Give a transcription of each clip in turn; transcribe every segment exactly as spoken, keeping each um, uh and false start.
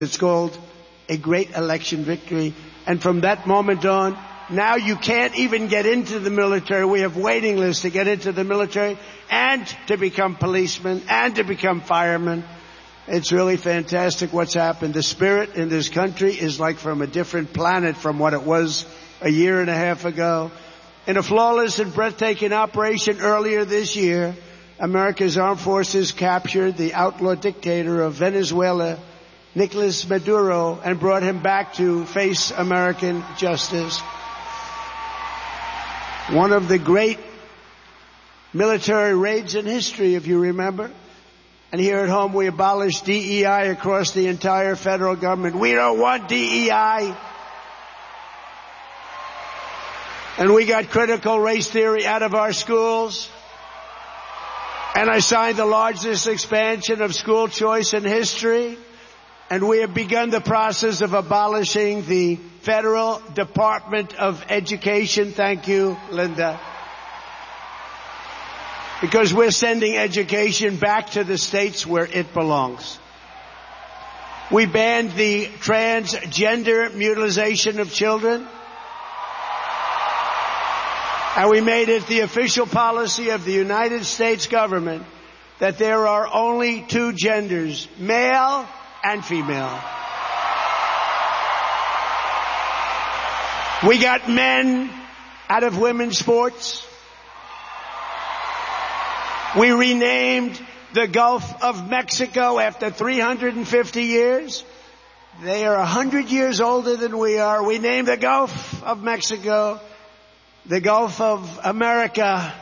It's called a great election victory. And from that moment on, now you can't even get into the military. We have waiting lists to get into the military and to become policemen and to become firemen. It's really fantastic what's happened. The spirit in this country is like from a different planet from what it was a year and a half ago. In a flawless and breathtaking operation earlier this year, America's armed forces captured the outlaw dictator of Venezuela, Nicolas Maduro, and brought him back to face American justice. One of the great military raids in history, if you remember. And here at home, we abolished D E I across the entire federal government. We don't want D E I. And we got critical race theory out of our schools. And I signed the largest expansion of school choice in history. And we have begun the process of abolishing the Federal Department of Education. Thank you, Linda. Because we're sending education back to the states where it belongs. We banned the transgender mutilation of children. And we made it the official policy of the United States government that there are only two genders, male and female. We got men out of women's sports. We renamed the Gulf of Mexico after three hundred fifty years. They are one hundred years older than we are. We named the Gulf of Mexico the Gulf of America,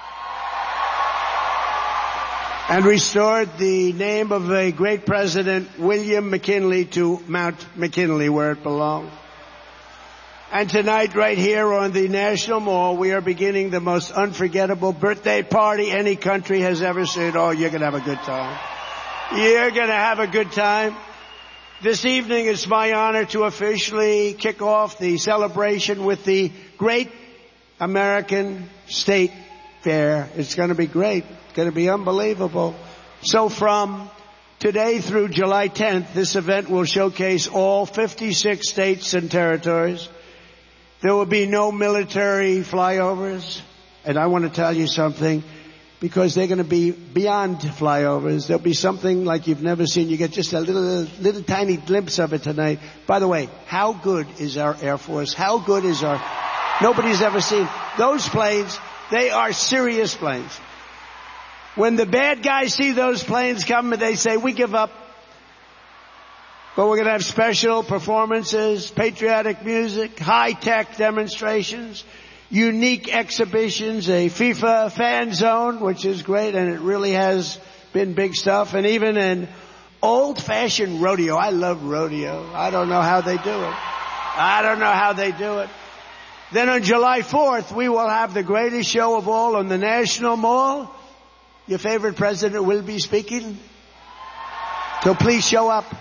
and restored the name of a great president, William McKinley, to Mount McKinley, where it belonged. And tonight, right here on the National Mall, we are beginning the most unforgettable birthday party any country has ever seen. Oh, you're going to have a good time. You're going to have a good time. This evening, it's my honor to officially kick off the celebration with the Great American State Fair. It's going to be great. It's going to be unbelievable. So from today through July tenth, this event will showcase all fifty-six states and territories. There will be no military flyovers. And I want to tell you something, because they're going to be beyond flyovers. There'll be something like you've never seen. You get just a little, little tiny glimpse of it tonight. By the way, how good is our Air Force? How good is our... Nobody's ever seen those planes. They are serious planes. When the bad guys see those planes coming, they say, we give up. But we're going to have special performances, patriotic music, high-tech demonstrations, unique exhibitions, a FIFA fan zone, which is great, and it really has been big stuff, and even an old-fashioned rodeo. I love rodeo. I don't know how they do it. I don't know how they do it. Then on July fourth, we will have the greatest show of all on the National Mall. Your favorite president will be speaking. So please show up.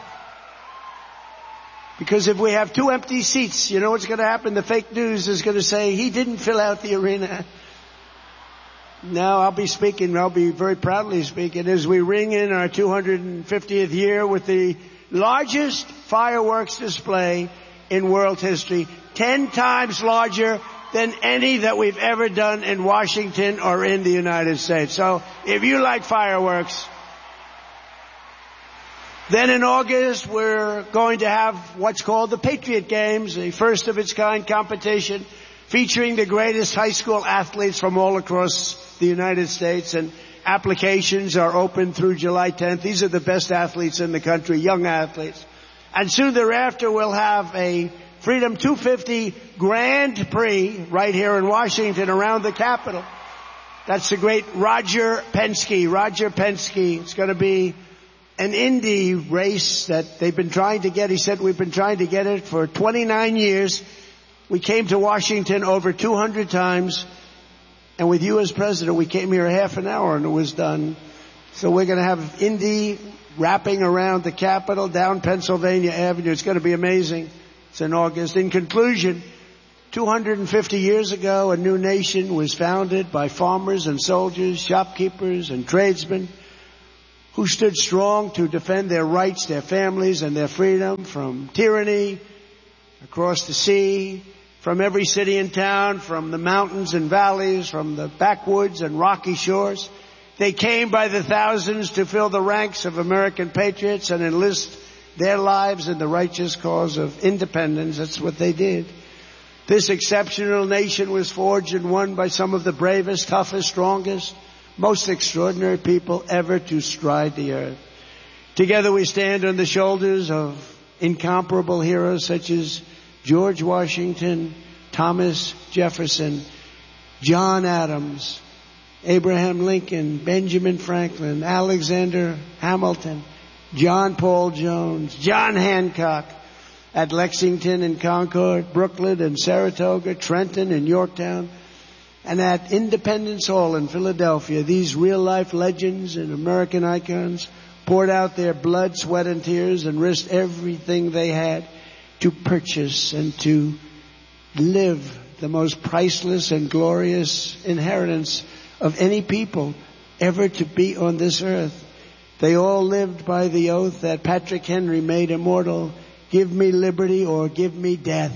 Because if we have two empty seats, you know what's going to happen? The fake news is going to say, he didn't fill out the arena. No, I'll be speaking. I'll be very proudly speaking as we ring in our two hundred fiftieth year with the largest fireworks display in world history. Ten times larger than any that we've ever done in Washington or in the United States. So if you like fireworks. Then in August, we're going to have what's called the Patriot Games, a first of its kind competition featuring the greatest high school athletes from all across the United States. And applications are open through July tenth. These are the best athletes in the country, young athletes. And soon thereafter, we'll have a Freedom two fifty Grand Prix right here in Washington around the Capitol. That's the great Roger Penske. Roger Penske. It's going to be an Indy race that they've been trying to get. He said we've been trying to get it for twenty-nine years. We came to Washington over two hundred times. And with you as president, we came here half an hour and it was done. So we're going to have Indy wrapping around the Capitol down Pennsylvania Avenue. It's going to be amazing. It's in August. In conclusion, two hundred fifty years ago, a new nation was founded by farmers and soldiers, shopkeepers and tradesmen who stood strong to defend their rights, their families, and their freedom from tyranny across the sea, from every city and town, from the mountains and valleys, from the backwoods and rocky shores. They came by the thousands to fill the ranks of American patriots and enlist their lives in the righteous cause of independence. That's what they did. This exceptional nation was forged and won by some of the bravest, toughest, strongest, most extraordinary people ever to stride the earth. Together we stand on the shoulders of incomparable heroes such as George Washington, Thomas Jefferson, John Adams, Abraham Lincoln, Benjamin Franklin, Alexander Hamilton, John Paul Jones, John Hancock, at Lexington and Concord, Brooklyn and Saratoga, Trenton and Yorktown, and at Independence Hall in Philadelphia. These real-life legends and American icons poured out their blood, sweat, and tears and risked everything they had to purchase and to live the most priceless and glorious inheritance of any people ever to be on this earth. They all lived by the oath that Patrick Henry made immortal: give me liberty or give me death.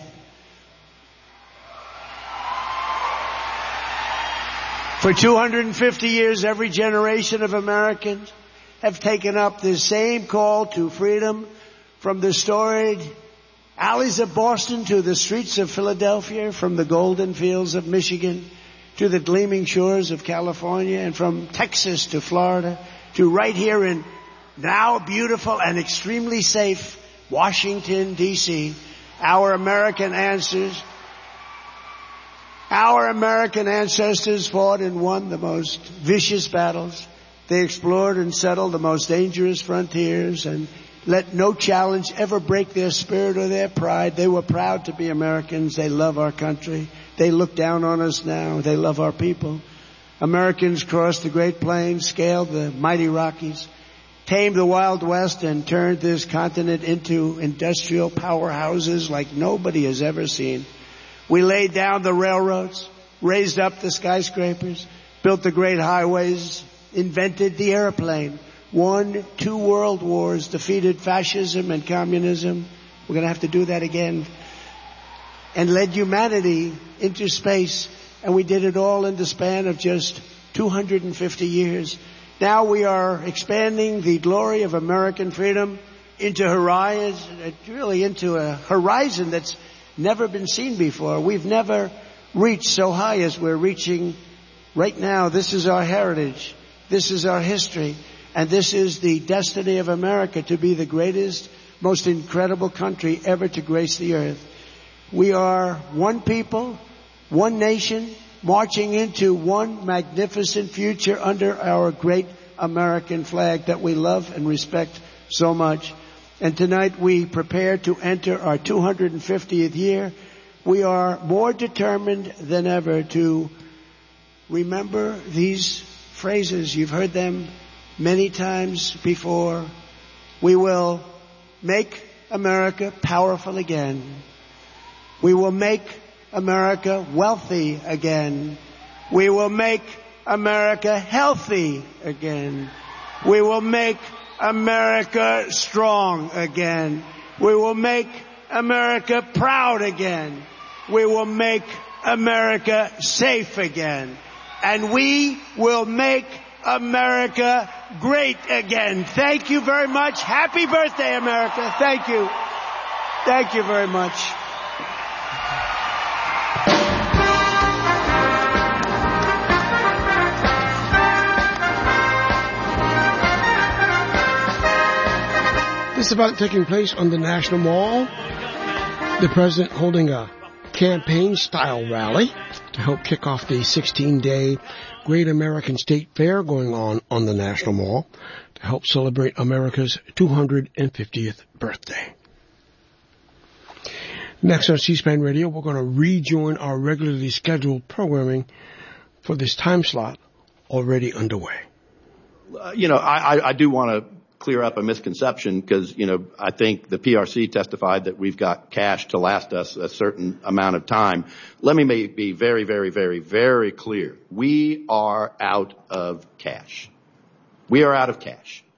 For two hundred fifty years, every generation of Americans have taken up this same call to freedom, from the storied alleys of Boston to the streets of Philadelphia, from the golden fields of Michigan to the gleaming shores of California, and from Texas to Florida to right here in now beautiful and extremely safe Washington, D C Our American answers, our American ancestors fought and won the most vicious battles. They explored and settled the most dangerous frontiers and let no challenge ever break their spirit or their pride. They were proud to be Americans. They love our country. They look down on us now. They love our people. Americans crossed the Great Plains, scaled the mighty Rockies, tamed the Wild West, and turned this continent into industrial powerhouses like nobody has ever seen. We laid down the railroads, raised up the skyscrapers, built the great highways, invented the airplane, won two world wars, defeated fascism and communism. We're going to have to do that again. And led humanity into space. And we did it all in the span of just two hundred fifty years. Now we are expanding the glory of American freedom into horizon, really into a horizon that's never been seen before. We've never reached so high as we're reaching right now. This is our heritage. This is our history. And this is the destiny of America, to be the greatest, most incredible country ever to grace the earth. We are one people, one nation, marching into one magnificent future under our great American flag that we love and respect so much. And tonight we prepare to enter our two hundred fiftieth year. We are more determined than ever to remember these phrases. You've heard them many times before. We will make America powerful again. We will make America wealthy again. We will make America healthy again. We will make America strong again. We will make America proud again. We will make America safe again. And we will make America great again. Thank you very much. Happy birthday, America. Thank you. Thank you very much. This event taking place on the National Mall. The president holding a campaign-style rally to help kick off the sixteen-day Great American State Fair going on on the National Mall to help celebrate America's two hundred fiftieth birthday. Next on C-SPAN Radio, we're going to rejoin our regularly scheduled programming for this time slot already underway. Uh, you know, I, I, I do want to clear up a misconception because, you know, I think the P R C testified that we've got cash to last us a certain amount of time. Let me make, be very, very, very, very clear. We are out of cash. We are out of cash.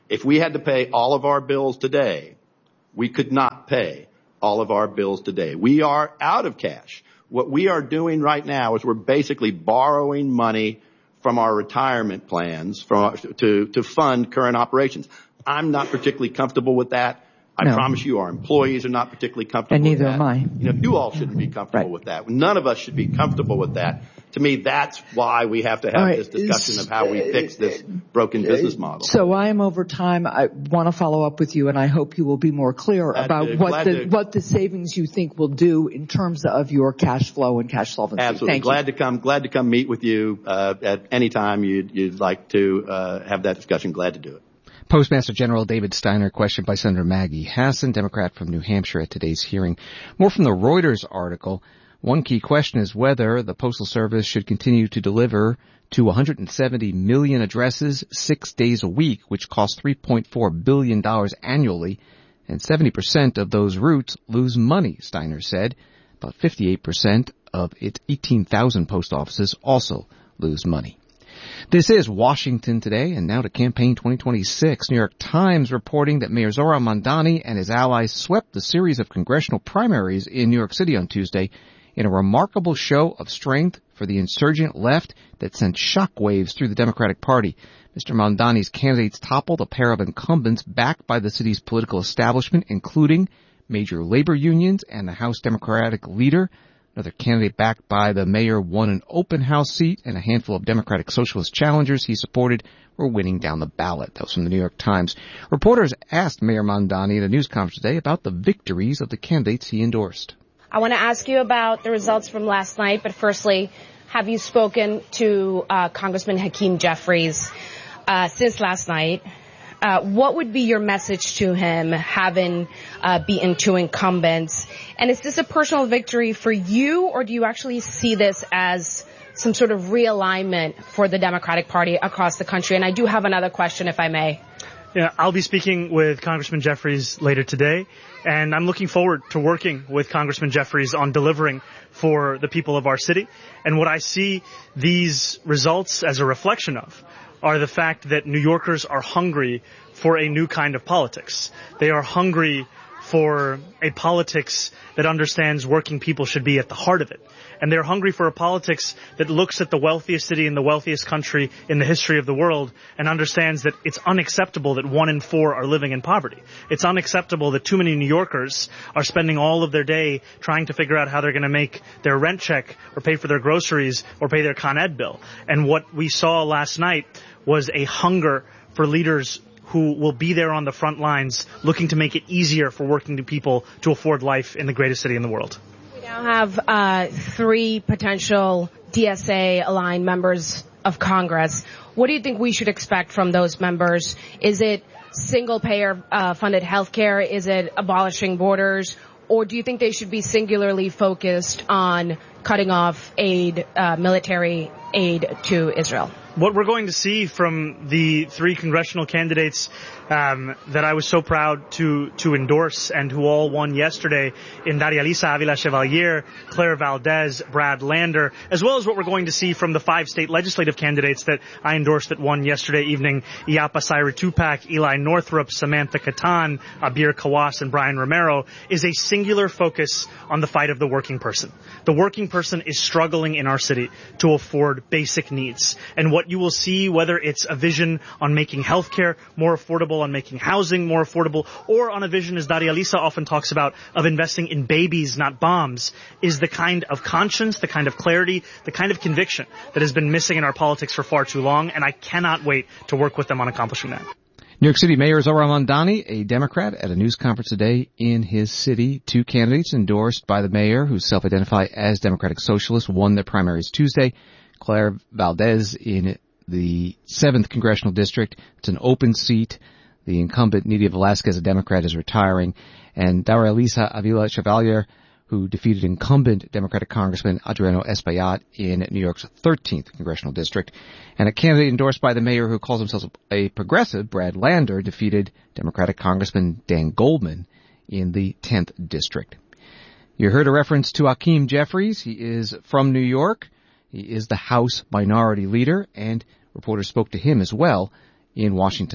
If we had to pay all of our bills today, we could not pay all of our bills today. We are out of cash. What we are doing right now is we're basically borrowing money from our retirement plans from, to, to fund current operations. I'm not particularly comfortable with that. I no. promise you our employees are not particularly comfortable and neither with that. am I. You know, you all shouldn't be comfortable right. with that. None of us should be comfortable with that. To me, that's why we have to have right. this discussion of how we fix this broken business model. So I am over time. I want to follow up with you, and I hope you will be more clear glad about to, what the to, what the savings you think will do in terms of your cash flow and cash solvency. Absolutely. Thank glad you. to come. Glad to come meet with you uh, at any time you'd, you'd like to uh, have that discussion. Glad to do it. Postmaster General David Steiner, questioned by Senator Maggie Hassan, Democrat from New Hampshire, at today's hearing. More from the Reuters article. One key question is whether the Postal Service should continue to deliver to one hundred seventy million addresses six days a week, which costs three point four billion dollars annually, and seventy percent of those routes lose money, Steiner said. About fifty-eight percent of its eighteen thousand post offices also lose money. This is Washington Today, and now to Campaign twenty twenty-six. New York Times reporting that Mayor Zohran Mamdani and his allies swept the series of congressional primaries in New York City on Tuesday in a remarkable show of strength for the insurgent left that sent shockwaves through the Democratic Party. Mister Mamdani's candidates toppled a pair of incumbents backed by the city's political establishment, including major labor unions and the House Democratic leader. Another candidate backed by the mayor won an open house seat, and a handful of Democratic Socialist challengers he supported were winning down the ballot. That was from the New York Times. Reporters asked Mayor Mamdani at a news conference today about the victories of the candidates he endorsed. I want to ask you about the results from last night, but firstly, have you spoken to uh, Congressman Hakeem Jeffries uh, since last night? Uh, what would be your message to him, having uh, beaten two incumbents? And is this a personal victory for you, or do you actually see this as some sort of realignment for the Democratic Party across the country? And I do have another question, if I may. Yeah, I'll be speaking with Congressman Jeffries later today, and I'm looking forward to working with Congressman Jeffries on delivering for the people of our city. And what I see these results as a reflection of are the fact that New Yorkers are hungry for a new kind of politics. They are hungry for a politics that understands working people should be at the heart of it. And they're hungry for a politics that looks at the wealthiest city in the wealthiest country in the history of the world and understands that it's unacceptable that one in four are living in poverty. It's unacceptable that too many New Yorkers are spending all of their day trying to figure out how they're going to make their rent check or pay for their groceries or pay their Con Ed bill. And what we saw last night was a hunger for leaders who will be there on the front lines looking to make it easier for working people to afford life in the greatest city in the world. We now have uh, three potential D S A-aligned members of Congress. What do you think we should expect from those members? Is it single-payer uh, funded health care? Is it abolishing borders? Or do you think they should be singularly focused on cutting off aid, uh, military aid to Israel? What we're going to see from the three congressional candidates um, that I was so proud to to endorse and who all won yesterday in Daria Lisa Avila Chevalier, Claire Valdez, Brad Lander, as well as what we're going to see from the five state legislative candidates that I endorsed that won yesterday evening, Iapa Sairi Tupac, Eli Northrup, Samantha Katan, Abir Kawas, and Brian Romero, is a singular focus on the fight of the working person. The working person is struggling in our city to afford basic needs. And what you will see, whether it's a vision on making healthcare more affordable, on making housing more affordable, or on a vision, as Daria Lisa often talks about, of investing in babies, not bombs, is the kind of conscience, the kind of clarity, the kind of conviction that has been missing in our politics for far too long, and I cannot wait to work with them on accomplishing that. New York City Mayor Zohran Mamdani, a Democrat, at a news conference today in his city. Two candidates endorsed by the mayor, who self-identify as Democratic Socialists, won their primaries Tuesday. Claire Valdez in the seventh Congressional District. It's an open seat. The incumbent, Nydia Velasquez, a Democrat, is retiring. And Daria Lisa Avila Chevalier, who defeated incumbent Democratic Congressman Adriano Espaillat in New York's thirteenth Congressional District. And a candidate endorsed by the mayor who calls himself a progressive, Brad Lander, defeated Democratic Congressman Dan Goldman in the tenth District. You heard a reference to Hakeem Jeffries. He is from New York. He is the House Minority Leader, and reporters spoke to him as well in Washington.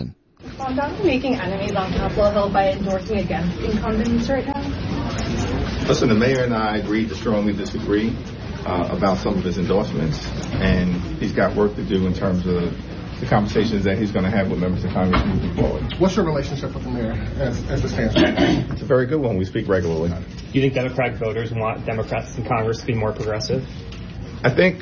Are Donald making enemies on Capitol Hill by endorsing against incumbents right now? Listen, the mayor and I agreed to strongly disagree uh, about some of his endorsements, and he's got work to do in terms of the conversations that he's going to have with members of Congress moving forward. What's your relationship with the mayor as, as it stands right now? It's a very good one. We speak regularly. Do you think Democratic voters want Democrats in Congress to be more progressive? I think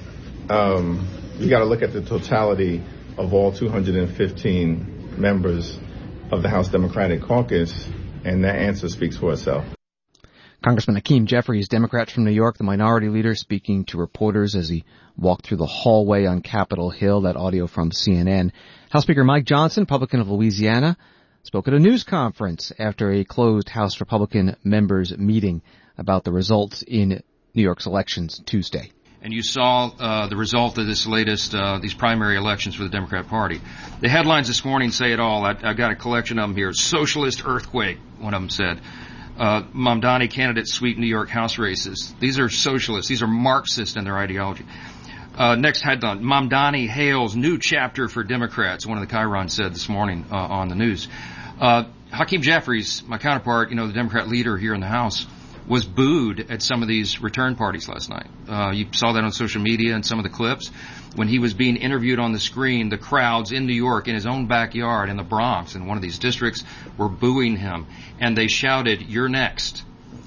um, you got to look at the totality of all two hundred fifteen members of the House Democratic Caucus, and that answer speaks for itself. Congressman Hakeem Jeffries, Democrat from New York, the minority leader, speaking to reporters as he walked through the hallway on Capitol Hill. That audio from C N N. House Speaker Mike Johnson, Republican of Louisiana, spoke at a news conference after a closed House Republican members meeting about the results in New York's elections Tuesday. And you saw uh, the result of this latest, uh, these primary elections for the Democrat Party. The headlines this morning say it all. I, I've got a collection of them here. Socialist earthquake, one of them said. Uh, Mamdani candidates sweep New York House races. These are socialists. These are Marxist in their ideology. Uh, next headline, Mamdani hails new chapter for Democrats, one of the Chiron said this morning uh, on the news. Uh, Hakeem Jeffries, my counterpart, you know, the Democrat leader here in the House, was booed at some of these return parties last night. Uh, you saw that on social media and some of the clips. When he was being interviewed on the screen, the crowds in New York, in his own backyard, in the Bronx, in one of these districts, were booing him. And they shouted, "You're next."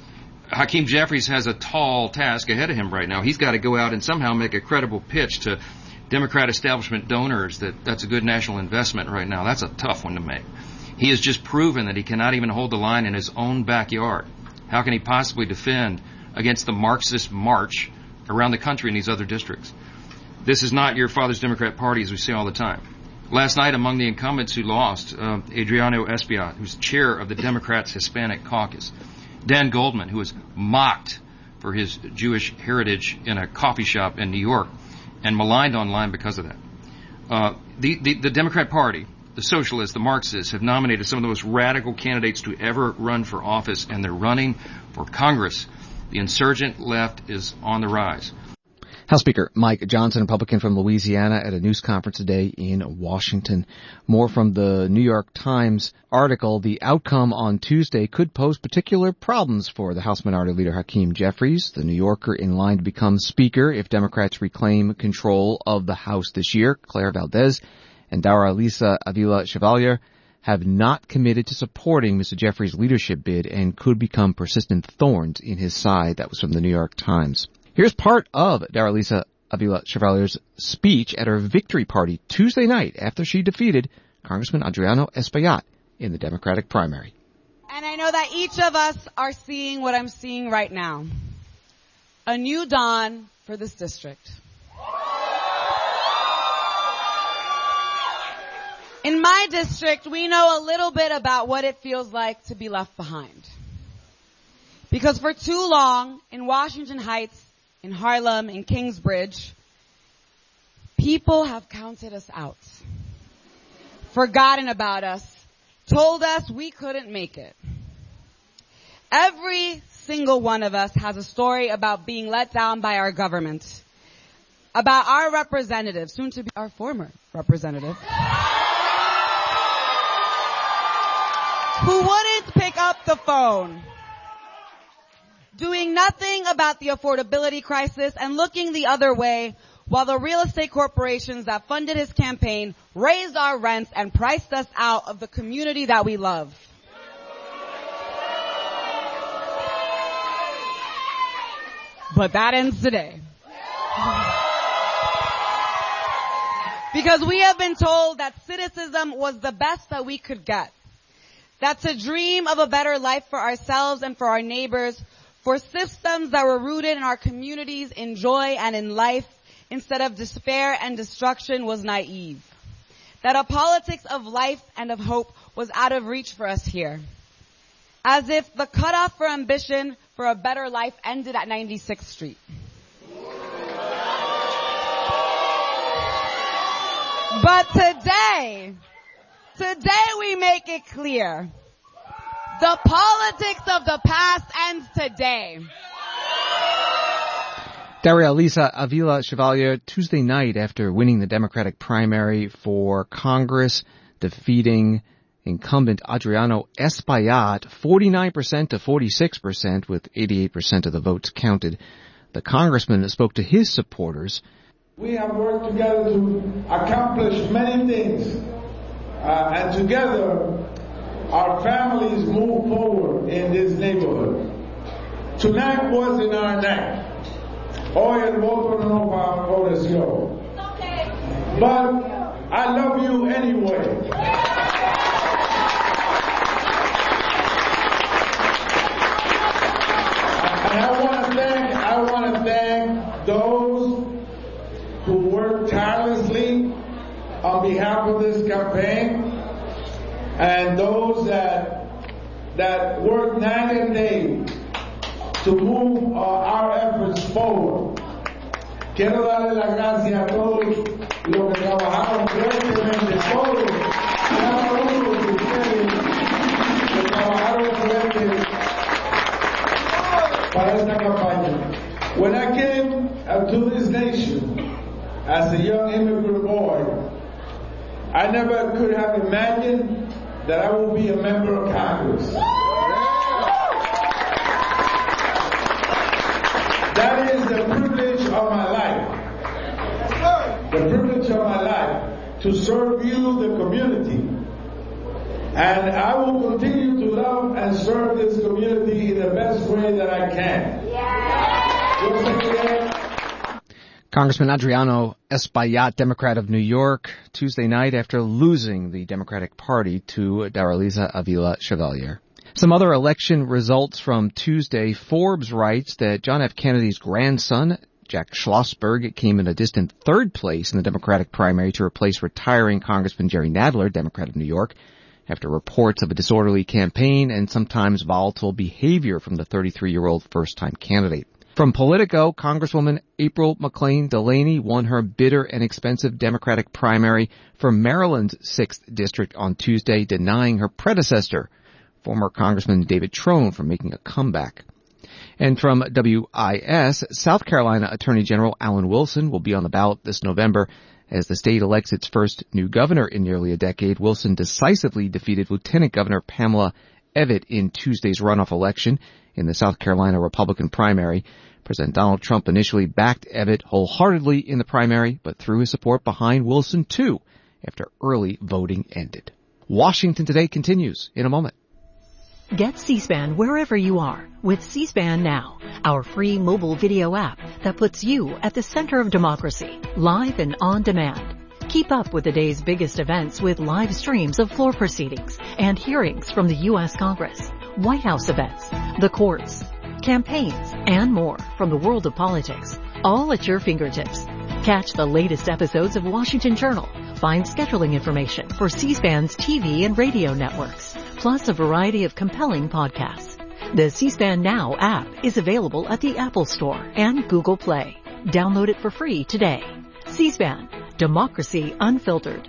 Hakeem Jeffries has a tall task ahead of him right now. He's got to go out and somehow make a credible pitch to Democrat establishment donors that that's a good national investment right now. That's a tough one to make. He has just proven that he cannot even hold the line in his own backyard. How can he possibly defend against the Marxist march around the country in these other districts? This is not your father's Democrat Party, as we say all the time. Last night, among the incumbents who lost, uh, Adriano Espaillat, who's chair of the Democrats' Hispanic Caucus, Dan Goldman, who was mocked for his Jewish heritage in a coffee shop in New York and maligned online because of that. Uh, the, the, the Democrat Party, the socialists, the Marxists, have nominated some of the most radical candidates to ever run for office, and they're running for Congress. The insurgent left is on the rise. House Speaker Mike Johnson, Republican from Louisiana, at a news conference today in Washington. More from the New York Times article. The outcome on Tuesday could pose particular problems for the House Minority Leader Hakeem Jeffries, the New Yorker in line to become Speaker if Democrats reclaim control of the House this year. Claire Valdez and Dara-Lisa Avila Chevalier have not committed to supporting Mister Jeffries' leadership bid and could become persistent thorns in his side. That was from the New York Times. Here's part of Dara-Lisa Avila Chevalier's speech at her victory party Tuesday night after she defeated Congressman Adriano Espaillat in the Democratic primary. And I know that each of us are seeing what I'm seeing right now. A new dawn for this district. In my district, we know a little bit about what it feels like to be left behind. Because for too long, in Washington Heights, in Harlem, in Kingsbridge, people have counted us out, forgotten about us, told us we couldn't make it. Every single one of us has a story about being let down by our government, about our representative, soon to be our former representative, who wouldn't pick up the phone, doing nothing about the affordability crisis and looking the other way while the real estate corporations that funded his campaign raised our rents and priced us out of the community that we love. But that ends today. Because we have been told that cynicism was the best that we could get. That to dream of a better life for ourselves and for our neighbors, for systems that were rooted in our communities, in joy and in life, instead of despair and destruction, was naive. That a politics of life and of hope was out of reach for us here. As if the cutoff for ambition for a better life ended at ninety-sixth Street. But today, today we make it clear. The politics of the past ends today. Dara-Lisa Avila Chevalier, Tuesday night after winning the Democratic primary for Congress, defeating incumbent Adriano Espaillat forty-nine percent to forty-six percent, with eighty-eight percent of the votes counted. The congressman spoke to his supporters. We have worked together to accomplish many things, uh, and together our families move forward in this neighborhood. Tonight was in our neck. Hoy el voto no favoreció. But I love you anyway. And I want to thank, I want to thank those who worked tirelessly on behalf of this campaign, and those that that worked night and day to move uh, our efforts forward. Quiero darle las gracias a todos los que trabajaron fuertemente, todos, cada uno de ustedes que trabajaron fuerte para esta campaña. When I came uh, to this nation as a young immigrant boy, I never could have imagined that I would be a member of Congress. That is the privilege of my life. The privilege of my life to serve you, the community. And I will continue to love and serve this community in the best way that I can. Yeah. Congressman Adriano Espaillat, Democrat of New York, Tuesday night after losing the Democratic Party to Daraliza Avila Chevalier. Some other election results from Tuesday. Forbes writes that John F. Kennedy's grandson, Jack Schlossberg, came in a distant third place in the Democratic primary to replace retiring Congressman Jerry Nadler, Democrat of New York, after reports of a disorderly campaign and sometimes volatile behavior from the thirty-three-year-old first-time candidate. From Politico, Congresswoman April McClain Delaney won her bitter and expensive Democratic primary for Maryland's sixth District on Tuesday, denying her predecessor, former Congressman David Trone, from making a comeback. And from W I S, South Carolina Attorney General Alan Wilson will be on the ballot this November. As the state elects its first new governor in nearly a decade, Wilson decisively defeated Lieutenant Governor Pamela Evitt in Tuesday's runoff election in the South Carolina Republican primary. President Donald Trump initially backed Evitt wholeheartedly in the primary, but threw his support behind Wilson too after early voting ended. Washington Today continues in a moment. Get C-SPAN wherever you are with C-SPAN Now, our free mobile video app that puts you at the center of democracy, live and on demand. Keep up with the day's biggest events with live streams of floor proceedings and hearings from the U S Congress, White House events, the courts, campaigns, and more from the world of politics, all at your fingertips. Catch the latest episodes of Washington Journal. Find scheduling information for C-SPAN's T V and radio networks, plus a variety of compelling podcasts. The C-SPAN Now app is available at the Apple Store and Google Play. Download it for free today. C-SPAN, Democracy Unfiltered.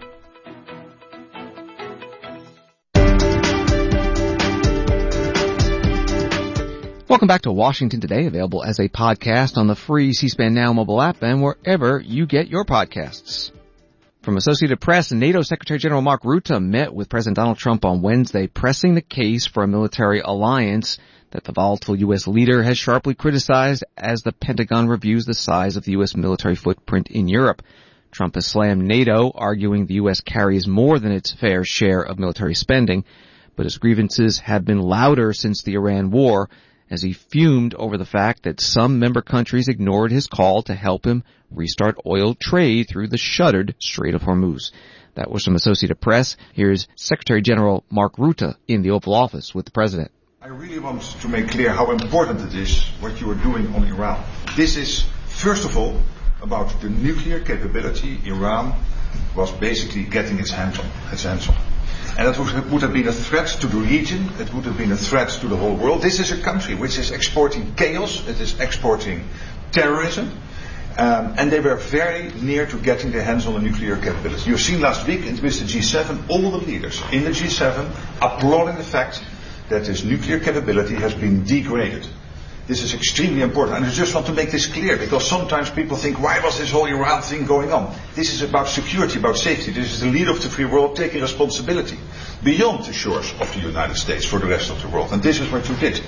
Welcome back to Washington Today, available as a podcast on the free C-SPAN Now mobile app and wherever you get your podcasts. From Associated Press, NATO Secretary General Mark Rutte met with President Donald Trump on Wednesday, pressing the case for a military alliance that the volatile U S leader has sharply criticized as the Pentagon reviews the size of the U S military footprint in Europe. Trump has slammed NATO, arguing the U S carries more than its fair share of military spending, but his grievances have been louder since the Iran war, as he fumed over the fact that some member countries ignored his call to help him restart oil trade through the shuttered Strait of Hormuz. That was from Associated Press. Here's Secretary General Mark Rutte in the Oval Office with the President. I really want to make clear how important it is what you are doing on Iran. This is, first of all, about the nuclear capability Iran was basically getting its hands on. Its hands on. And that would, would have been a threat to the region. It would have been a threat to the whole world. This is a country which is exporting chaos. It is exporting terrorism. Um, and they were very near to getting their hands on the nuclear capability. You've seen last week with the G seven, all the leaders in the G seven applauding the fact that this nuclear capability has been degraded. This is extremely important, and I just want to make this clear, because sometimes people think, why was this whole Iran thing going on? This is about security, about safety. This is the leader of the free world taking responsibility. beyond the shores of the United States for the rest of the world. And this is what you did.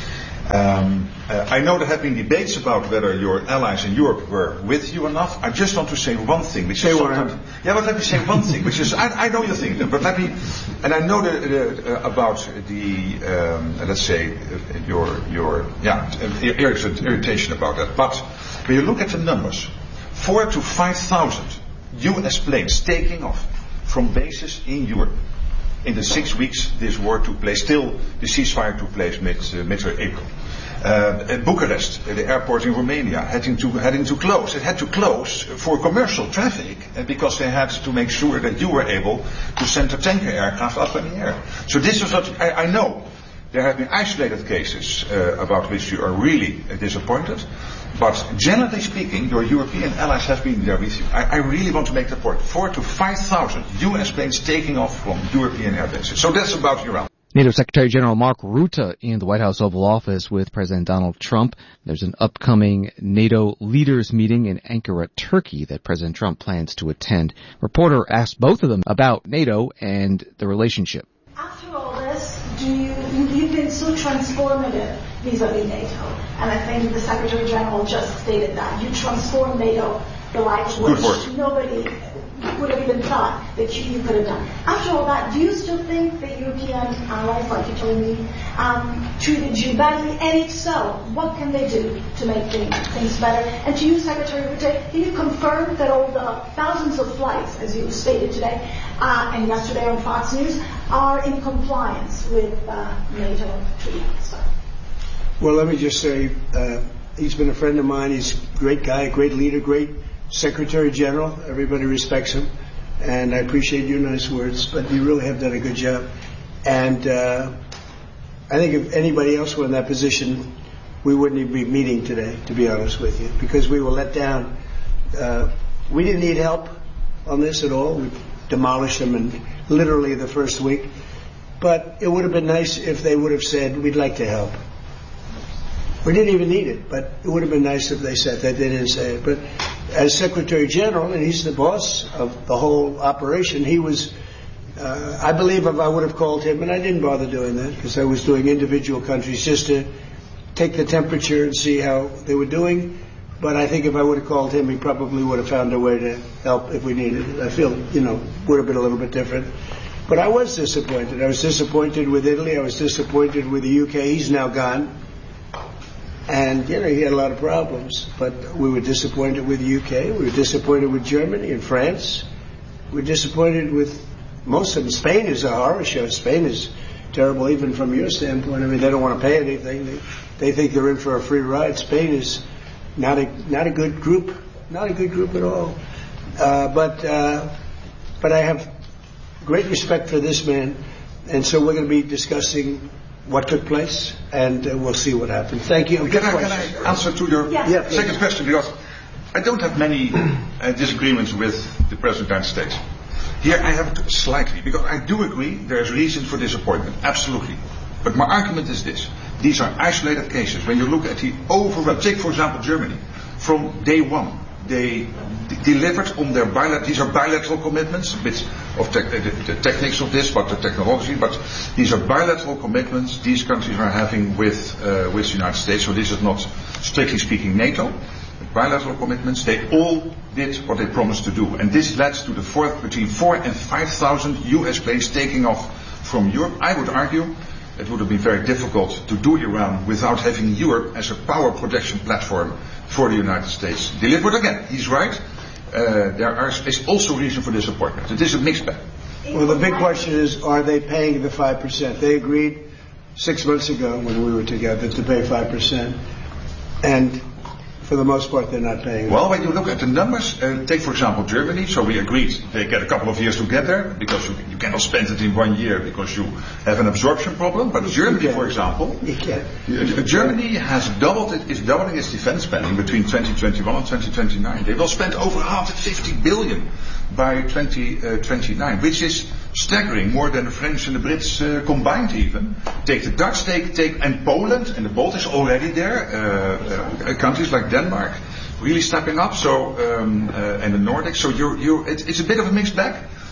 Um, uh, I know there have been debates about whether your allies in Europe were with you enough. I just want to say one thing, which is sometimes, yeah, but let me say one thing, which is I, I know you think that, but let me, and I know the, the, uh, about the um, let's say uh, your your yeah irritation about that. But when you look at the numbers, four to five thousand U S planes taking off from bases in Europe. In the six weeks this war took place, still the ceasefire took place mid, uh, mid-April. Uh, Bucharest, uh, the airport in Romania, having to, having to close. It had to close for commercial traffic uh, because they had to make sure that you were able to send a tanker aircraft up in the air. So this is what I, I know. There have been isolated cases uh, about which you are really uh, disappointed. But generally speaking, your European allies have been there with you. I, I really want to make the point. Four to five thousand U S planes taking off from European air bases. So that's about Iran. NATO Secretary General Mark Rutte in the White House Oval Office with President Donald Trump. There's an upcoming NATO leaders meeting in Ankara, Turkey that President Trump plans to attend. Reporter asked both of them about NATO and the relationship. After all this, do you, you've been so transformative vis-a-vis NATO, and I think the Secretary General just stated that. You transformed NATO, the likes which nobody would have even thought that you, you could have done. After all that, do you still think that European allies, like you told me, um, treated you badly? And if so, what can they do to make things, things better? And to you, Secretary Rutte, can you confirm that all the thousands of flights, as you stated today uh, and yesterday on Fox News, are in compliance with uh, NATO treaties? Well, let me just say, uh, he's been a friend of mine. He's a great guy, a great leader, great Secretary General. Everybody respects him. And I appreciate your nice words, but you really have done a good job. And uh, I think if anybody else were in that position, we wouldn't even be meeting today, to be honest with you, because we were let down. Uh, we didn't need help on this at all. We demolished them in literally the first week. But it would have been nice if they would have said, we'd like to help. We didn't even need it, but it would have been nice if they said that. They didn't say it. But as Secretary General, and he's the boss of the whole operation, he was, uh, I believe if I would have called him, and I didn't bother doing that because I was doing individual countries just to take the temperature and see how they were doing. But I think if I would have called him, he probably would have found a way to help if we needed it. I feel, you know, would have been a little bit different. But I was disappointed. I was disappointed with Italy. I was disappointed with the U K. He's now gone. And, you know, he had a lot of problems, but we were disappointed with the U K. We were disappointed with Germany and France. We were disappointed with most of them. Spain is a horror show. Spain is terrible, even from your standpoint. I mean, they don't want to pay anything. They, they think they're in for a free ride. Spain is not a not a good group, not a good group at all. Uh, but uh, but I have great respect for this man, and so we're going to be discussing what took place, and uh, we'll see what happens. Thank you. Can I, can I answer to your yes. yeah, second question? Because I don't have many uh, disagreements with the President of the United States. Here I have it slightly, because I do agree there is reason for disappointment, absolutely. But my argument is this. These are isolated cases. When you look at the overall, take for example Germany, from day one, they d- delivered on their bilateral, these are bilateral commitments, a bit of te- the, the techniques of this, but the technology, but these are bilateral commitments these countries are having with, uh, with the United States, so this is not, strictly speaking, NATO, but bilateral commitments. They all did what they promised to do, and this led to the four, between four and five thousand U S planes taking off from Europe. I would argue it would have been very difficult to do Iran without having Europe as a power projection platform for the United States. Delivered again, he's right. Uh, there are, is also reason for disappointment. It is a mixed bag. Well, the big question is, are they paying the five percent? They agreed six months ago when we were together to pay five percent. And for the most part, they're not paying. Well, when you look at the numbers, uh, take for example Germany. So we agreed they get a couple of years together because you, you cannot spend it in one year because you have an absorption problem. But Germany, for example, you can. Uh, Germany has doubled it, is doubling its defense spending between twenty twenty-one and twenty twenty-nine. They will spend over one hundred fifty billion by twenty twenty-nine, which is staggering, more than the French and the Brits uh, combined even. Take the Dutch, take, take, and Poland, and the Baltics already there, uh, uh, countries like Denmark, really stepping up, so, um, uh, and the Nordics, so you're, you're, it's, it's a bit of a mixed bag,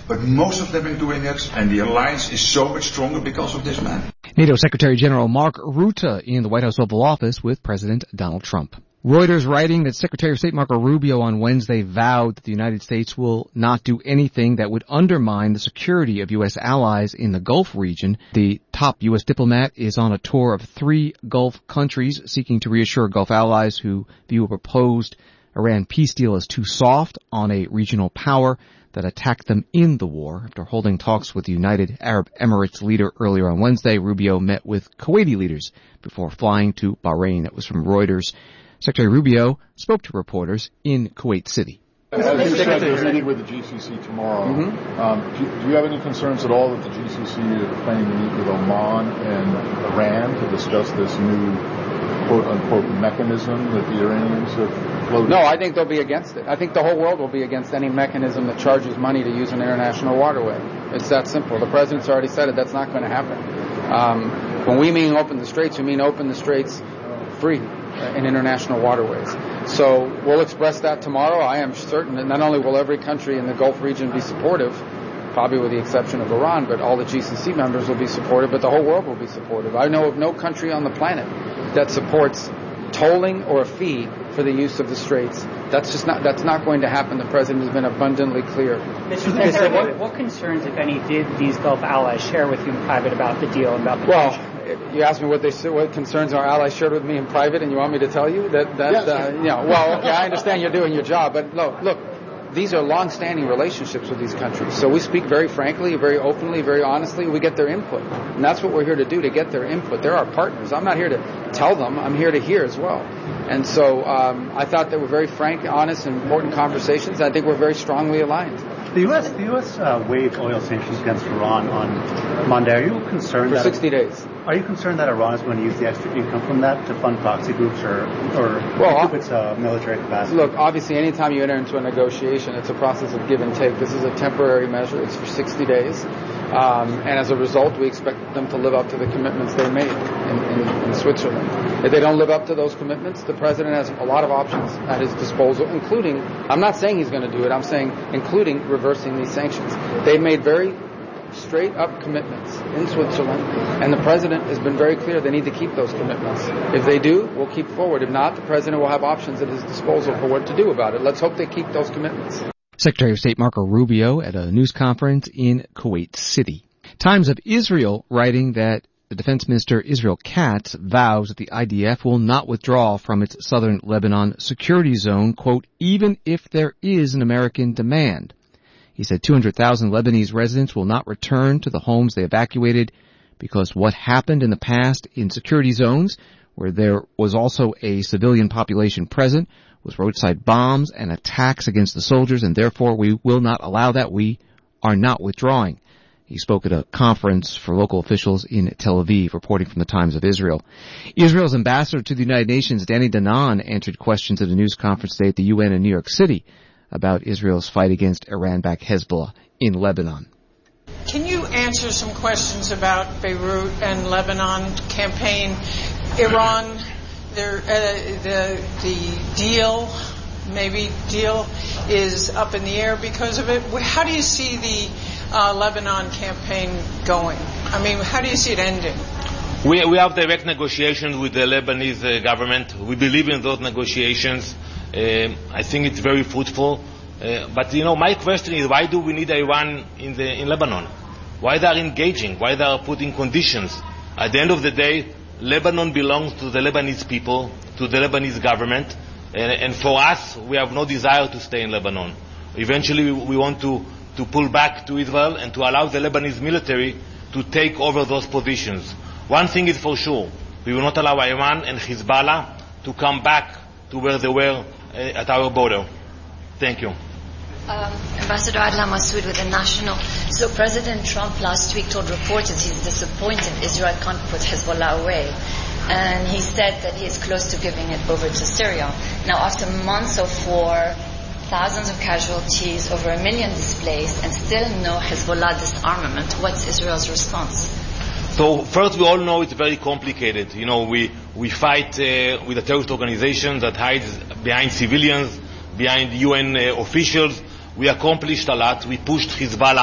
but most of them are doing it, and the alliance is so much stronger because of this man. NATO Secretary General Mark Rutte in the White House Oval Office with President Donald Trump. Reuters writing that Secretary of State Marco Rubio on Wednesday vowed that the United States will not do anything that would undermine the security of U S allies in the Gulf region. The top U S diplomat is on a tour of three Gulf countries seeking to reassure Gulf allies who view a proposed Iran peace deal as too soft on a regional power that attacked them in the war. After holding talks with the United Arab Emirates leader earlier on Wednesday, Rubio met with Kuwaiti leaders before flying to Bahrain. That was from Reuters. Secretary Rubio spoke to reporters in Kuwait City. As you said, they're meeting with the G C C tomorrow. Mm-hmm. Um, do, do you have any concerns at all that the G C C is planning to meet with Oman and Iran to discuss this new quote-unquote mechanism that the Iranians have floated? No, I think they'll be against it. I think the whole world will be against any mechanism that charges money to use an international waterway. It's that simple. The President's already said it. That's not going to happen. Um, when we mean open the straits, we mean open the straits free in international waterways. So we'll express that tomorrow. I am certain that not only will every country in the Gulf region be supportive, probably with the exception of Iran, but all the G C C members will be supportive, but the whole world will be supportive. I know of no country on the planet that supports tolling or a fee for the use of the straits. That's just not, that's not going to happen. The President has been abundantly clear. Mister Secretary, what, what concerns, if any, did these Gulf allies share with you in private about the deal and about the Well, you asked me what they what concerns our allies shared with me in private, and you want me to tell you that that yes. uh, you know? Well, okay, I understand you're doing your job, but look, look, these are long-standing relationships with these countries. So we speak very frankly, very openly, very honestly. We get their input, and that's what we're here to do, to get their input. They're our partners. I'm not here to tell them. I'm here to hear as well. And so um, I thought they were very frank, honest, and important conversations. I think we're very strongly aligned. The U S the U S uh, waived oil sanctions against Iran on Monday. Are you concerned for that sixty days? Are you concerned that Iran is going to use the extra income from that to fund proxy groups or or well, its uh, military capacity? Look, obviously, anytime you enter into a negotiation, it's a process of give and take. This is a temporary measure. It's for sixty days. Um, and as a result, we expect them to live up to the commitments they made in, in, in Switzerland. If they don't live up to those commitments, the President has a lot of options at his disposal, including, I'm not saying he's going to do it, I'm saying including reversing these sanctions. They've made very straight-up commitments in Switzerland, and the President has been very clear they need to keep those commitments. If they do, we'll keep forward. If not, the President will have options at his disposal for what to do about it. Let's hope they keep those commitments. Secretary of State Marco Rubio at a news conference in Kuwait City. Times of Israel writing that the Defense Minister Israel Katz vows that the I D F will not withdraw from its southern Lebanon security zone, quote, even if there is an American demand. He said two hundred thousand Lebanese residents will not return to the homes they evacuated because what happened in the past in security zones, where there was also a civilian population present, was roadside bombs and attacks against the soldiers, and therefore we will not allow that. We are not withdrawing. He spoke at a conference for local officials in Tel Aviv, reporting from the Times of Israel. Israel's ambassador to the United Nations, Danny Danon, answered questions at a news conference today at the U N in New York City about Israel's fight against Iran-backed Hezbollah in Lebanon. Can you answer some questions about Beirut and Lebanon campaign? Iran, there, uh, the the deal, maybe deal, is up in the air because of it. How do you see the uh, Lebanon campaign going? I mean, how do you see it ending? We we have direct negotiations with the Lebanese uh, government. We believe in those negotiations. Uh, I think it's very fruitful. Uh, but you know, my question is, why do we need Iran in the in Lebanon? Why they are engaging? Why they are putting conditions? At the end of the day, Lebanon belongs to the Lebanese people, to the Lebanese government, and, and for us, we have no desire to stay in Lebanon. Eventually, we want to, to pull back to Israel and to allow the Lebanese military to take over those positions. One thing is for sure, we will not allow Iran and Hezbollah to come back to where they were uh, at our border. Thank you. Um, Ambassador Adlan Masood with the National. So President Trump last week told reporters he's disappointed Israel can't put Hezbollah away. And he said that he is close to giving it over to Syria. Now, after months of war, thousands of casualties, over a million displaced, and still no Hezbollah disarmament, what's Israel's response? So first, we all know it's very complicated. You know, we, we fight uh, with a terrorist organization that hides behind civilians, behind U N uh, officials. We accomplished a lot. We pushed Hezbollah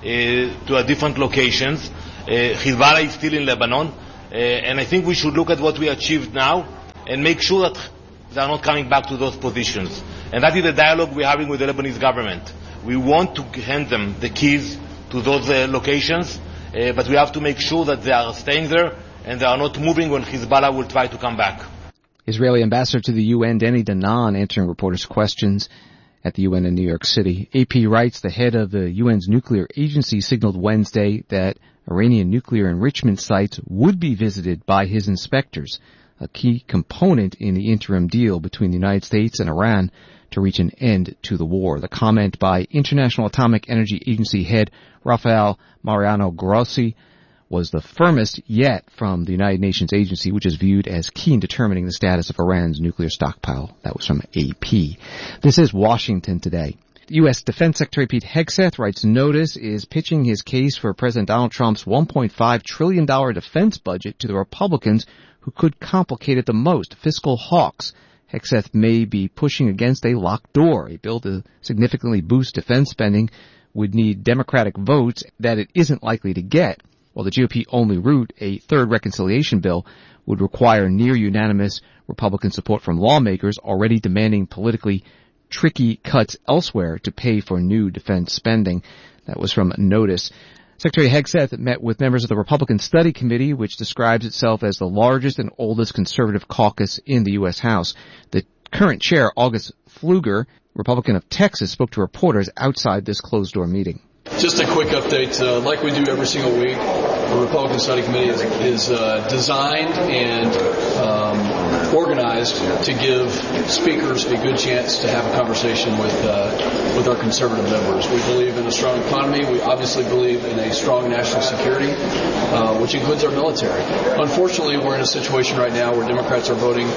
to a different locations. Uh, Hezbollah is still in Lebanon, uh, and I think we should look at what we achieved now and make sure that they are not coming back to those positions. And that is the dialogue we're having with the Lebanese government. We want to hand them the keys to those uh, locations, uh, but we have to make sure that they are staying there and they are not moving when Hezbollah will try to come back. Israeli ambassador to the U N, Danny Danon, answering reporters' questions at the U N in New York City. A P writes the head of the U N's nuclear agency signaled Wednesday that Iranian nuclear enrichment sites would be visited by his inspectors, a key component in the interim deal between the United States and Iran to reach an end to the war. The comment by International Atomic Energy Agency head Rafael Mariano Grossi was the firmest yet from the United Nations agency, which is viewed as key in determining the status of Iran's nuclear stockpile. That was from A P. This is Washington Today. U S. Defense Secretary Pete Hegseth writes Notice is pitching his case for President Donald Trump's one point five trillion dollars defense budget to the Republicans who could complicate it the most, fiscal hawks. Hegseth may be pushing against a locked door. A bill to significantly boost defense spending would need Democratic votes that it isn't likely to get. While the G O P-only route, a third reconciliation bill, would require near-unanimous Republican support from lawmakers already demanding politically tricky cuts elsewhere to pay for new defense spending. That was from Notice. Secretary Hegseth met with members of the Republican Study Committee, which describes itself as the largest and oldest conservative caucus in the U S. House. The current chair, August Pfluger, Republican of Texas, spoke to reporters outside this closed-door meeting. Just a quick update. Uh, like we do every single week, the Republican Study Committee is, is uh, designed and um, organized to give speakers a good chance to have a conversation with uh, with our conservative members. We believe in a strong economy. We obviously believe in a strong national security, uh, which includes our military. Unfortunately, we're in a situation right now where Democrats are voting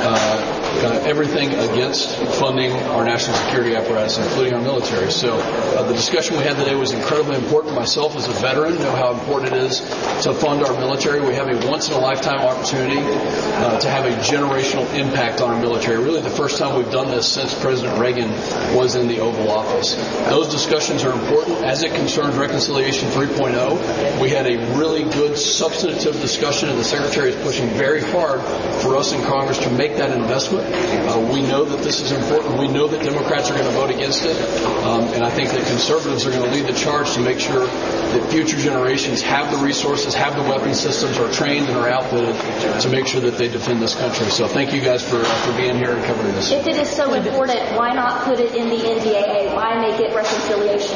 uh, uh, everything against funding our national security apparatus, including our military. So uh, the discussion we had today was incredibly important. Myself as a veteran know how important it is to fund our military. We have a once-in-a-lifetime opportunity uh, to have a generational impact on our military. Really the first time we've done this since President Reagan was in the Oval Office. Those discussions are important. As it concerns Reconciliation three point oh, we had a really good substantive discussion, and the Secretary is pushing very hard for us in Congress to make that investment. Uh, we know that this is important. We know that Democrats are going to vote against it, um, and I think that conservatives are going to lead the charge to make sure that future generations have the resources, have the weapon systems, are trained and are outfitted to make sure that they defend this country. So thank you guys for, for being here and covering this. If it is so important, why not put it in the N D A A? Why make it reconciliation?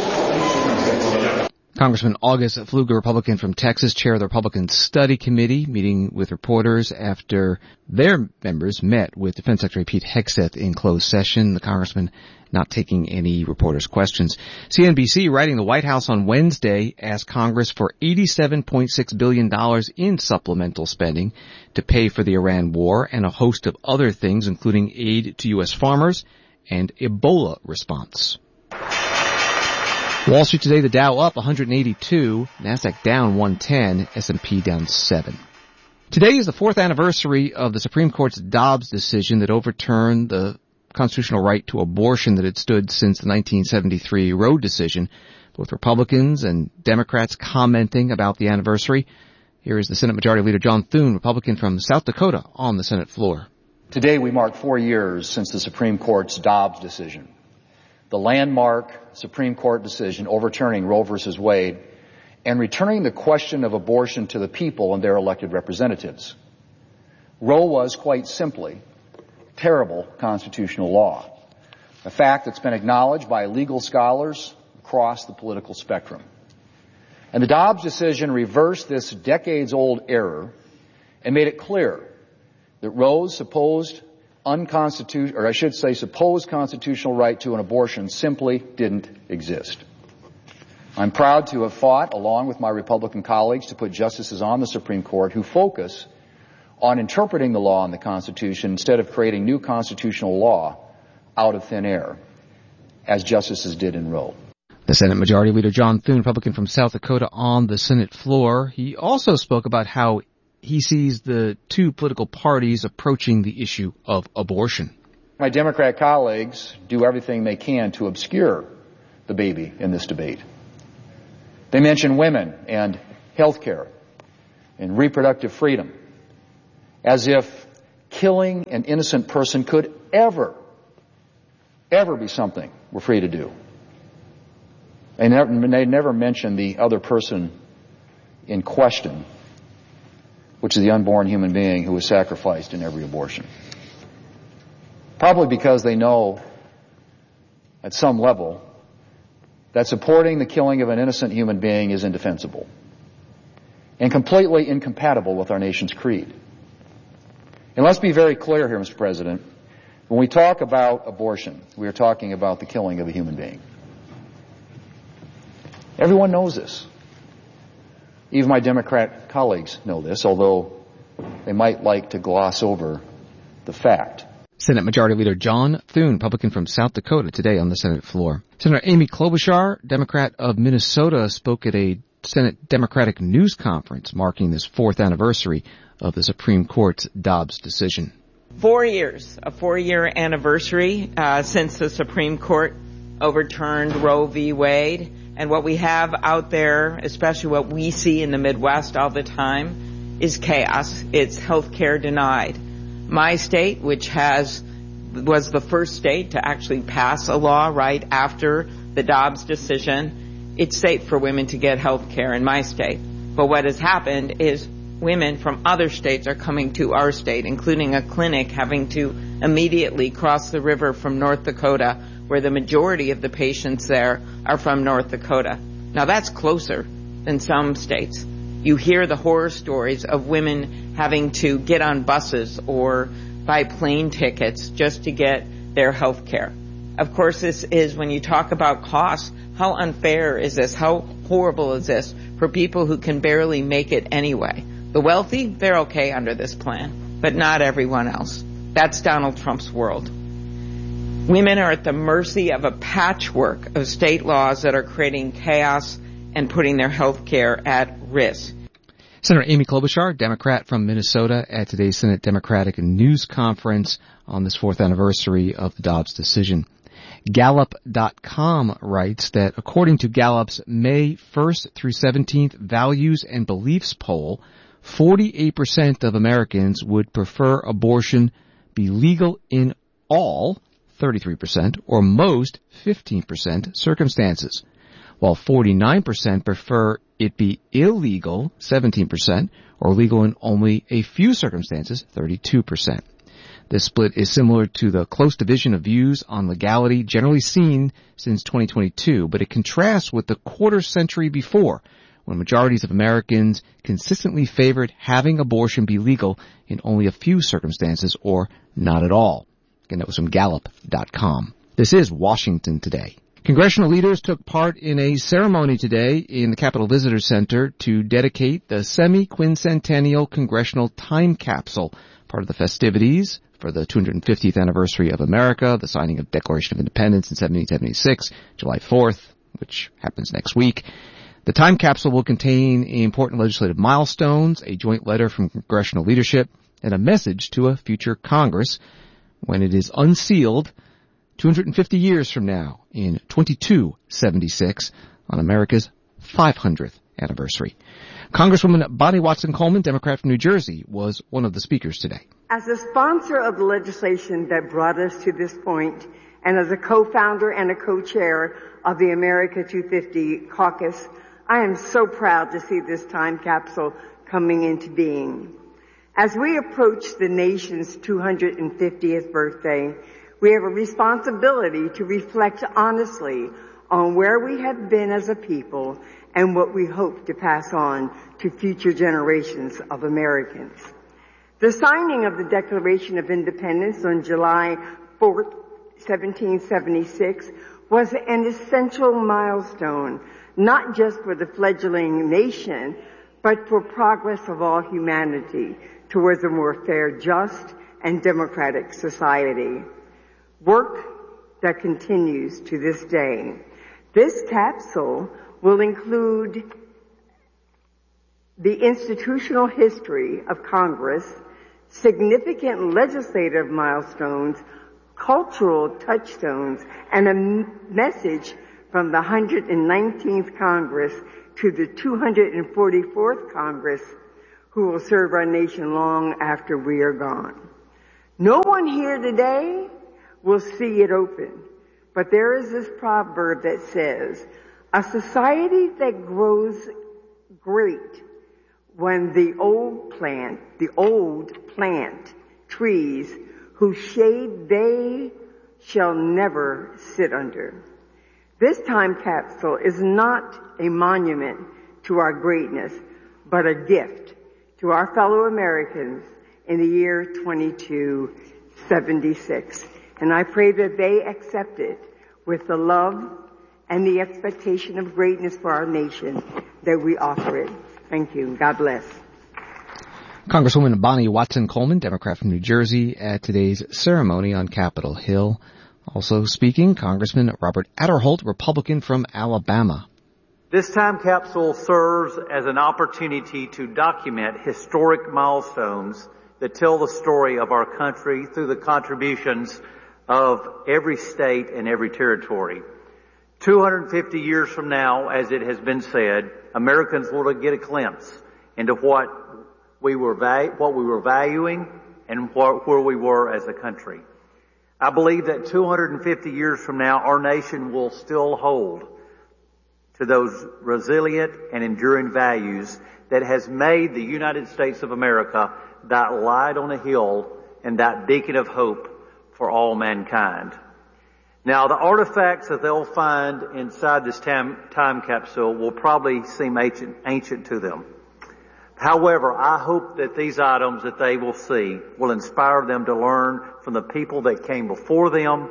Congressman August Pfluger, Republican from Texas, chair of the Republican Study Committee, meeting with reporters after their members met with Defense Secretary Pete Hegseth in closed session. The congressman not taking any reporters' questions. C N B C, writing the White House on Wednesday, asked Congress for eighty-seven point six billion dollars in supplemental spending to pay for the Iran war and a host of other things, including aid to U S farmers and Ebola response. Wall Street today, the Dow up one hundred eighty-two, NASDAQ down one ten, S and P down seven. Today is the fourth anniversary of the Supreme Court's Dobbs decision that overturned the constitutional right to abortion that had stood since the nineteen seventy-three Roe decision. Both Republicans and Democrats commenting about the anniversary. Here is the Senate Majority Leader John Thune, Republican from South Dakota, on the Senate floor. Today we mark four years since the Supreme Court's Dobbs decision. The landmark Supreme Court decision overturning Roe versus Wade and returning the question of abortion to the people and their elected representatives. Roe was, quite simply, terrible constitutional law, a fact that's been acknowledged by legal scholars across the political spectrum. And the Dobbs decision reversed this decades-old error and made it clear that Roe's supposed unconstitutional, or I should say supposed constitutional right to an abortion simply didn't exist. I'm proud to have fought, along with my Republican colleagues, to put justices on the Supreme Court who focus on interpreting the law and the Constitution instead of creating new constitutional law out of thin air, as justices did in Roe. The Senate Majority Leader John Thune, Republican from South Dakota, on the Senate floor. He also spoke about how he sees the two political parties approaching the issue of abortion. My Democrat colleagues do everything they can to obscure the baby in this debate. They mention women and health care and reproductive freedom, as if killing an innocent person could ever, ever be something we're free to do. They never, they never mention the other person in question, which is the unborn human being who was sacrificed in every abortion. Probably because they know at some level that supporting the killing of an innocent human being is indefensible and completely incompatible with our nation's creed. And let's be very clear here, Mister President. When we talk about abortion, we are talking about the killing of a human being. Everyone knows this. Even my Democrat colleagues know this, although they might like to gloss over the fact. Senate Majority Leader John Thune, Republican from South Dakota, today on the Senate floor. Senator Amy Klobuchar, Democrat of Minnesota, spoke at a Senate Democratic news conference marking this fourth anniversary of the Supreme Court's Dobbs decision. Four years, a four-year anniversary uh, since the Supreme Court overturned Roe v. Wade. And what we have out there, especially what we see in the Midwest all the time, is chaos. It's health care denied. My state, which has was the first state to actually pass a law right after the Dobbs decision, it's safe for women to get health care in my state. But what has happened is women from other states are coming to our state, including a clinic having to immediately cross the river from North Dakota, where the majority of the patients there are from North Dakota. Now that's closer than some states. You hear the horror stories of women having to get on buses or buy plane tickets just to get their health care. Of course, this is, when you talk about costs, how unfair is this? How horrible is this for people who can barely make it anyway? The wealthy, they're okay under this plan, but not everyone else. That's Donald Trump's world. Women are at the mercy of a patchwork of state laws that are creating chaos and putting their health care at risk. Senator Amy Klobuchar, Democrat from Minnesota, at today's Senate Democratic News Conference on this fourth anniversary of the Dobbs decision. Gallup dot com writes that according to Gallup's May first through seventeenth Values and Beliefs poll, forty-eight percent of Americans would prefer abortion be legal in all, thirty-three percent, or most, fifteen percent, circumstances, while forty-nine percent prefer it be illegal, seventeen percent, or legal in only a few circumstances, thirty-two percent. This split is similar to the close division of views on legality generally seen since twenty twenty-two, but it contrasts with the quarter century before, when majorities of Americans consistently favored having abortion be legal in only a few circumstances or not at all. Again, that was from Gallup dot com. This is Washington Today. Congressional leaders took part in a ceremony today in the Capitol Visitor Center to dedicate the semi-quincentennial Congressional Time Capsule, part of the festivities for the two hundred fiftieth anniversary of America, the signing of Declaration of Independence in seventeen seventy-six, July fourth, which happens next week. The time capsule will contain important legislative milestones, a joint letter from congressional leadership, and a message to a future Congress when it is unsealed two hundred fifty years from now in twenty-two seventy-six on America's five hundredth anniversary. Congresswoman Bonnie Watson Coleman, Democrat from New Jersey, was one of the speakers today. As a sponsor of the legislation that brought us to this point, and as a co-founder and a co-chair of the America two fifty caucus, I am so proud to see this time capsule coming into being. As we approach the nation's two hundred fiftieth birthday, we have a responsibility to reflect honestly on where we have been as a people and what we hope to pass on to future generations of Americans. The signing of the Declaration of Independence on July fourth, seventeen seventy-six was an essential milestone, not just for the fledgling nation, but for progress of all humanity towards a more fair, just, and democratic society. Work that continues to this day. This capsule will include the institutional history of Congress, significant legislative milestones, cultural touchstones, and a message from the one hundred nineteenth Congress to the two hundred forty-fourth Congress, who will serve our nation long after we are gone. No one here today will see it open, but there is this proverb that says, a society that grows great when the old plant, the old plant trees whose shade they shall never sit under. This time capsule is not a monument to our greatness, but a gift to our fellow Americans in the year twenty-two seventy-six. And I pray that they accept it with the love and the expectation of greatness for our nation that we offer it. Thank you. God bless. Congresswoman Bonnie Watson-Coleman, Democrat from New Jersey, at today's ceremony on Capitol Hill. Also speaking, Congressman Robert Aderholt, Republican from Alabama. This time capsule serves as an opportunity to document historic milestones that tell the story of our country through the contributions of every state and every territory. two hundred fifty years from now, as it has been said, Americans will get a glimpse into what we were va- what we were valuing and what, where we were as a country. I believe that two hundred fifty years from now, our nation will still hold to those resilient and enduring values that has made the United States of America that light on a hill and that beacon of hope for all mankind. Now, the artifacts that they'll find inside this time, time capsule will probably seem ancient, ancient to them. However, I hope that these items that they will see will inspire them to learn from the people that came before them,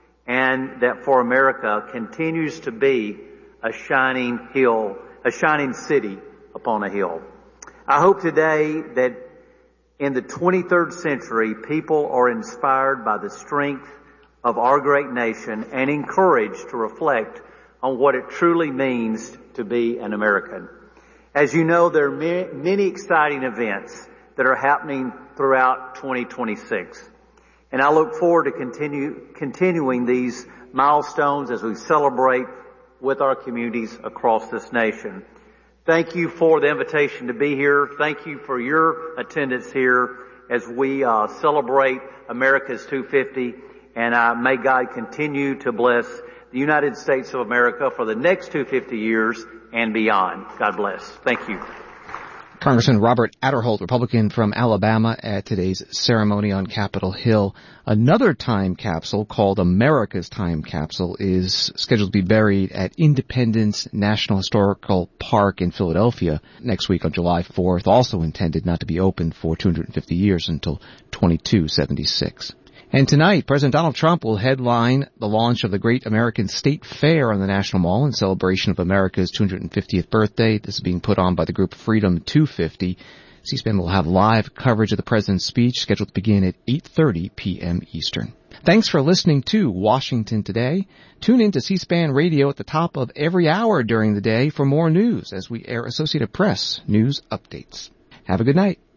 and that for America continues to be a shining hill, a shining city upon a hill. I hope today that in the twenty-third century, people are inspired by the strength of our great nation and encouraged to reflect on what it truly means to be an American. As you know, there are many exciting events that are happening throughout twenty twenty-six. And I look forward to continue, continuing these milestones as we celebrate with our communities across this nation. Thank you for the invitation to be here. Thank you for your attendance here as we uh, celebrate America's two fifty. And uh, may God continue to bless the United States of America for the next two hundred fifty years and beyond. God bless. Thank you. Congressman Robert Aderholt, Republican from Alabama, at today's ceremony on Capitol Hill. Another time capsule called America's Time Capsule is scheduled to be buried at Independence National Historical Park in Philadelphia next week on July fourth, also intended not to be opened for two hundred fifty years until twenty-two seventy-six. And tonight, President Donald Trump will headline the launch of the Great American State Fair on the National Mall in celebration of America's two hundred fiftieth birthday. This is being put on by the group Freedom two fifty. C-SPAN will have live coverage of the president's speech scheduled to begin at eight thirty p.m. Eastern. Thanks for listening to Washington Today. Tune in to C-SPAN Radio at the top of every hour during the day for more news as we air Associated Press news updates. Have a good night.